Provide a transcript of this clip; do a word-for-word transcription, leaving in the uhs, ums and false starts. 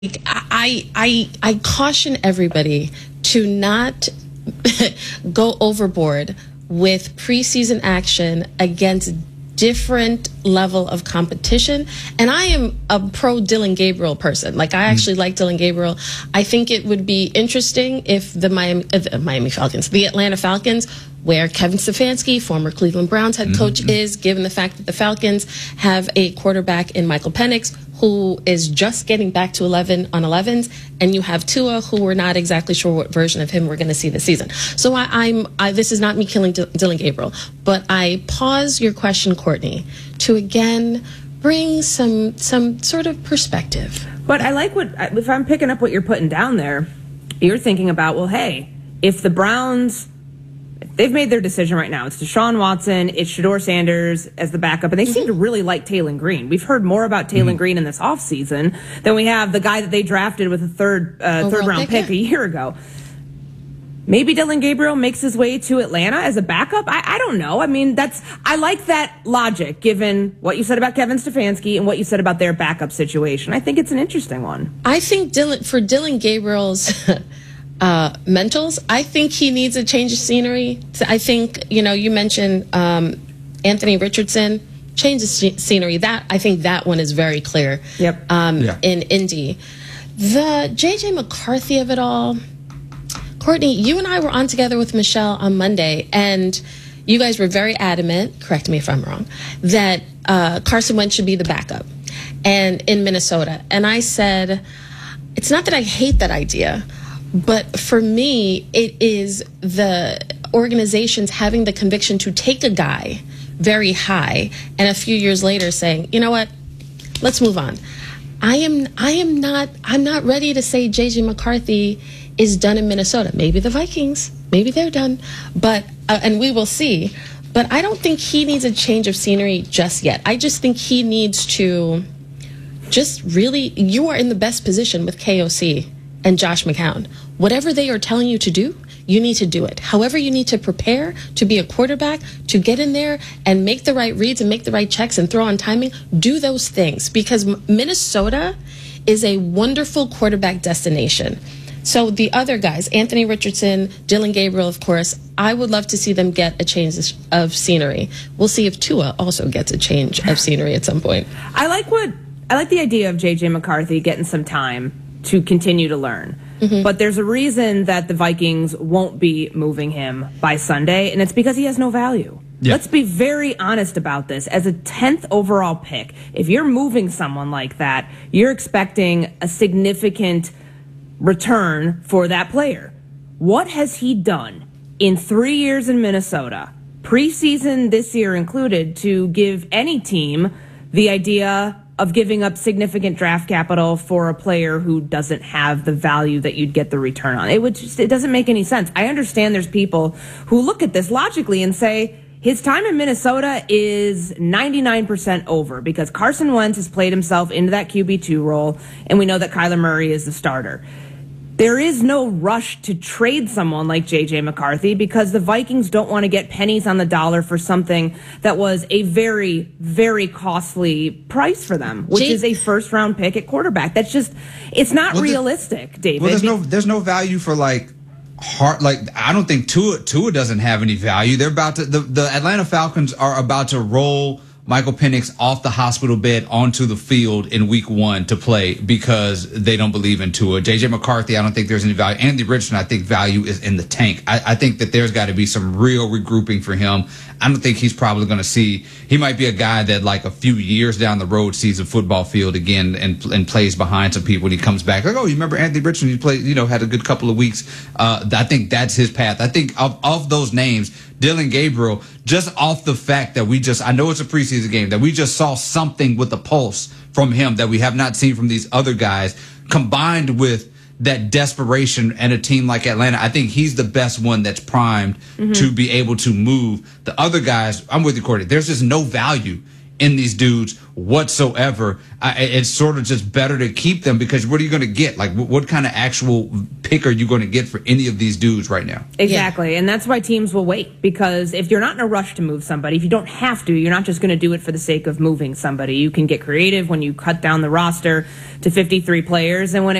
I I I caution everybody to not go overboard with preseason action against different level of competition. And I am a pro Dillon Gabriel person. Like, I actually mm. like Dillon Gabriel. I think it would be interesting if the Miami, uh, the Miami Falcons, the Atlanta Falcons, where Kevin Stefanski, former Cleveland Browns head coach, mm-hmm. is, given the fact that the Falcons have a quarterback in Michael Penix, who is just getting back to eleven on elevens, and you have Tua, who we're not exactly sure what version of him we're going to see this season. So I, I'm, I, this is not me killing D- Dillon Gabriel, but I pause your question, Courtney, to again bring some some sort of perspective. But I like what, if I'm picking up what you're putting down there, you're thinking about, well, hey, if the Browns, they've made their decision right now. It's Deshaun Watson, it's Shedeur Sanders as the backup, and they mm-hmm. seem to really like Taylon Green. We've heard more about Taylon mm-hmm. Green in this offseason than we have the guy that they drafted with a third uh, third round pick, pick a year ago. Maybe Dillon Gabriel makes his way to Atlanta as a backup. I, I don't know. I mean, that's I like that logic, given what you said about Kevin Stefanski and what you said about their backup situation. I think it's an interesting one. I think Dillon, for Dillon Gabriel's Uh, mentals, I think he needs a change of scenery. I think, you know, you mentioned um, Anthony Richardson, change of scenery. That, I think that one is very clear. Yep. Um, yeah. In Indy. The J J McCarthy of it all, Courtney, you and I were on together with Michelle on Monday, and you guys were very adamant, correct me if I'm wrong, that uh, Carson Wentz should be the backup and in Minnesota. And I said, it's not that I hate that idea, but for me, it is the organizations having the conviction to take a guy very high and a few years later saying, you know what, let's move on. I am I am not I'm not ready to say J J McCarthy is done in Minnesota. Maybe the Vikings, maybe they're done, but uh, and we will see. But I don't think he needs a change of scenery just yet. I just think he needs to just really, you are in the best position with K O C and Josh McCown. Whatever they are telling you to do, you need to do it. However you need to prepare to be a quarterback, to get in there and make the right reads and make the right checks and throw on timing, do those things. Because Minnesota is a wonderful quarterback destination. So the other guys, Anthony Richardson, Dillon Gabriel, of course, I would love to see them get a change of scenery. We'll see if Tua also gets a change of scenery at some point. I like what I like the idea of J J McCarthy getting some time to continue to learn. Mm-hmm. But there's a reason that the Vikings won't be moving him by Sunday, and it's because he has no value. Yeah. Let's be very honest about this. As a tenth overall pick, if you're moving someone like that, you're expecting a significant return for that player. What has he done in three years in Minnesota, preseason this year included, to give any team the idea of giving up significant draft capital for a player who doesn't have the value that you'd get the return on? It would just, it doesn't make any sense. I understand there's people who look at this logically and say his time in Minnesota is ninety-nine percent over because Carson Wentz has played himself into that Q B two role, and we know that Kyler Murray is the starter. There is no rush to trade someone like J J McCarthy because the Vikings don't want to get pennies on the dollar for something that was a very, very costly price for them, which J- is a first-round pick at quarterback. That's just, it's not well, realistic, there, David. Well, there's no, there's no value for like hard. Like I don't think Tua, Tua doesn't have any value. They're about to the, the Atlanta Falcons are about to roll Michael Penix off the hospital bed onto the field in week one to play because they don't believe in Tua. J J McCarthy, I don't think there's any value. Andy Richardson, I think value is in the tank. I, I think that there's got to be some real regrouping for him. I don't think he's probably going to see. He might be a guy that like a few years down the road sees a football field again and and plays behind some people when he comes back. Like, oh, you remember Anthony Richardson? He played, you know, had a good couple of weeks. Uh, I think that's his path. I think of, of those names, Dillon Gabriel, just off the fact that we just, I know it's a preseason game, that we just saw something with the pulse from him that we have not seen from these other guys, combined with that desperation and a team like Atlanta. I think he's the best one that's primed mm-hmm. to be able to move. The other guys, I'm with you, Courtney, there's just no value in these dudes whatsoever. I, it's sort of just better to keep them because what are you going to get? Like, what, what kind of actual pick are you going to get for any of these dudes right now? Exactly. Yeah. And that's why teams will wait, because if you're not in a rush to move somebody, if you don't have to, you're not just going to do it for the sake of moving somebody. You can get creative when you cut down the roster to fifty-three players. And when it